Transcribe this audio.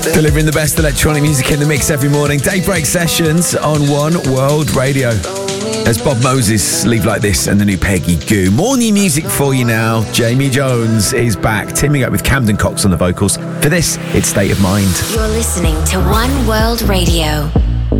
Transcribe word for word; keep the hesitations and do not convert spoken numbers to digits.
Delivering the best electronic music in the mix every morning. Daybreak Sessions on One World Radio. As Bob Moses, Leave Like This, and the new Peggy Gou. More new music for you now. Jamie Jones is back, teaming up with Camden Cox on the vocals. For this, it's State of Mind. You're listening to One World Radio.